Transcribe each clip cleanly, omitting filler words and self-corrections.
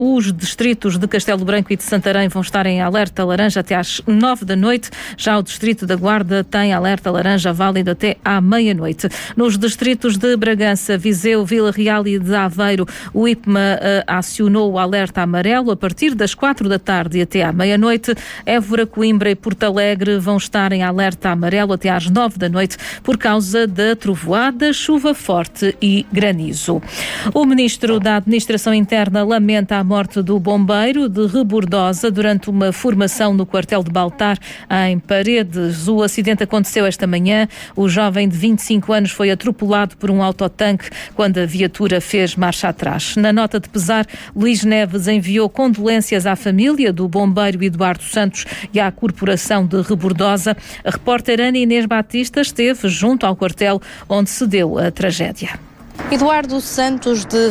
Os distritos de Castelo Branco e de Santarém vão estar em alerta laranja até às 9 da noite. Já o distrito da Guarda tem alerta laranja válido até à meia-noite. Nos distritos de Bragança, Viseu, Vila Real e de Aveiro, o IPMA acionou o alerta amarelo a partir das 4 da tarde e até à meia-noite. Évora, Coimbra e Porto Alegre vão estar em alerta amarelo até às 9 da noite por causa da trovoada, chuva forte e granizo. O ministro da Administração Interna lamenta a morte do bombeiro de Rebordosa durante uma formação no quartel de Baltar, em Paredes. O acidente aconteceu esta manhã. O jovem de 25 anos foi atropelado por um autotanque quando a viatura fez marcha atrás. Na nota de pesar, Luís Neves enviou condolências à família do bombeiro Eduardo Santos e à Corporação de Rebordosa. A repórter Ana Inês Batista esteve junto ao quartel onde se deu a tragédia. Eduardo Santos, de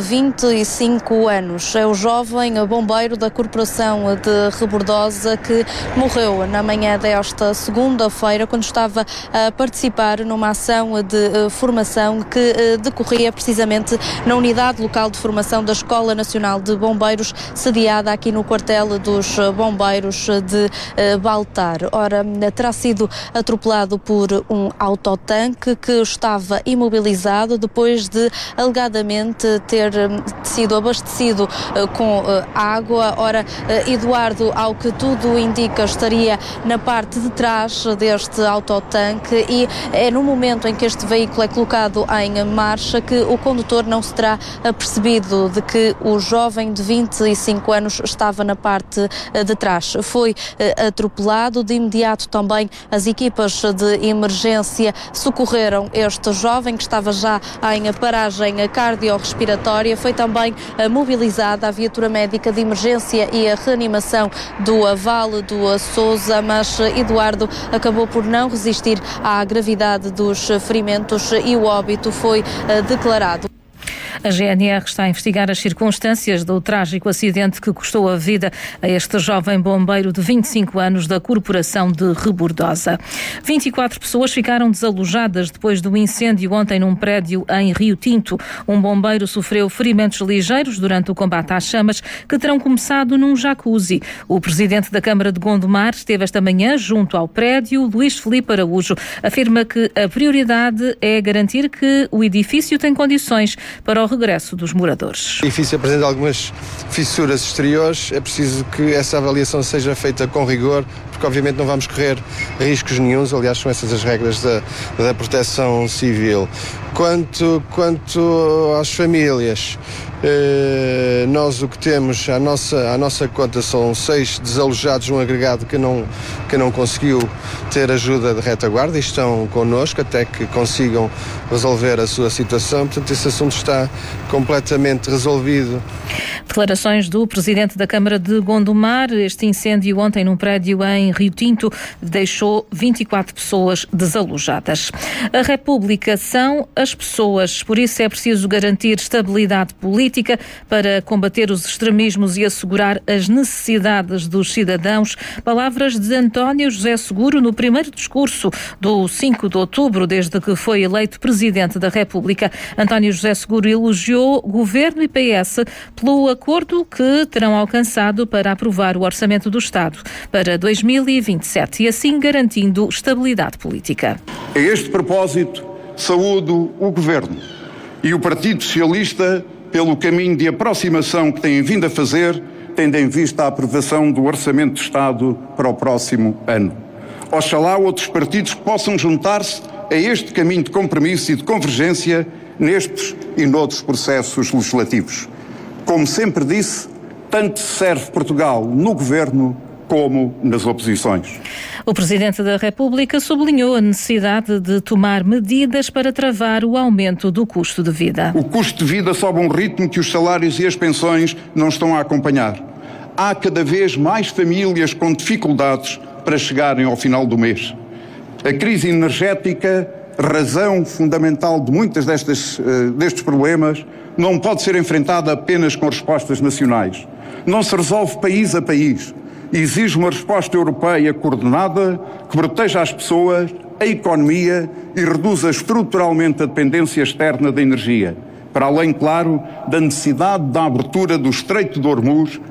25 anos, é o jovem bombeiro da Corporação de Rebordosa que morreu na manhã desta segunda-feira quando estava a participar numa ação de formação que decorria precisamente na unidade local de formação da Escola Nacional de Bombeiros, sediada aqui no quartel dos bombeiros de Baltar. Ora, terá sido atropelado por um autotanque que estava imobilizado depois de alegadamente ter sido abastecido com água. Ora, Eduardo, ao que tudo indica, estaria na parte de trás deste autotanque e é no momento em que este veículo é colocado em marcha que o condutor não se terá apercebido de que o jovem de 25 anos estava na parte de trás. Foi atropelado. De imediato também as equipas de emergência socorreram este jovem que estava já em paragem cardiorrespiratória. Foi também mobilizada a viatura médica de emergência e a reanimação do Vale do Sousa, mas Eduardo acabou por não resistir à gravidade dos ferimentos e o óbito foi declarado. A GNR está a investigar as circunstâncias do trágico acidente que custou a vida a este jovem bombeiro de 25 anos da Corporação de Rebordosa. 24 pessoas ficaram desalojadas depois do incêndio ontem num prédio em Rio Tinto. Um bombeiro sofreu ferimentos ligeiros durante o combate às chamas que terão começado num jacuzzi. O presidente da Câmara de Gondomar esteve esta manhã junto ao prédio. Luís Filipe Araújo afirma que a prioridade é garantir que o edifício tem condições para o regresso dos moradores. O edifício apresenta algumas fissuras exteriores, é preciso que essa avaliação seja feita com rigor, porque obviamente não vamos correr riscos nenhuns, aliás são essas as regras da proteção civil. Quanto às famílias, nós o que temos à nossa conta são 6 desalojados, um agregado que não conseguiu ter ajuda de retaguarda e estão connosco até que consigam resolver a sua situação. Portanto, esse assunto está completamente resolvido. Declarações do presidente da Câmara de Gondomar. Este incêndio ontem num prédio em Rio Tinto deixou 24 pessoas desalojadas. A República são as pessoas, por isso é preciso garantir estabilidade política para combater os extremismos e assegurar as necessidades dos cidadãos. Palavras de António José Seguro no primeiro discurso do 5 de outubro, desde que foi eleito Presidente da República. António José Seguro elogiou Governo e PS pelo acordo que terão alcançado para aprovar o Orçamento do Estado para 2027 e assim garantindo estabilidade política. A este propósito, saúdo o Governo e o Partido Socialista pelo caminho de aproximação que têm vindo a fazer, tendo em vista a aprovação do Orçamento do Estado para o próximo ano. Oxalá outros partidos possam juntar-se a este caminho de compromisso e de convergência nestes e noutros processos legislativos. Como sempre disse, tanto serve Portugal no Governo como nas oposições. O Presidente da República sublinhou a necessidade de tomar medidas para travar o aumento do custo de vida. O custo de vida sobe a um ritmo que os salários e as pensões não estão a acompanhar. Há cada vez mais famílias com dificuldades para chegarem ao final do mês. A crise energética, razão fundamental de muitas destes problemas, não pode ser enfrentada apenas com respostas nacionais. Não se resolve país a país. Exige uma resposta europeia coordenada que proteja as pessoas, a economia e reduza estruturalmente a dependência externa da energia. para além, claro, da necessidade da abertura do Estreito de Hormuz